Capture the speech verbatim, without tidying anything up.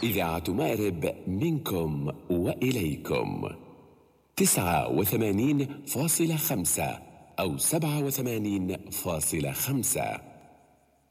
إذاعة مأرب منكم وإليكم تسعة وثمانين فاصلة خمسة أو سبعة وثمانين فاصلة خمسة.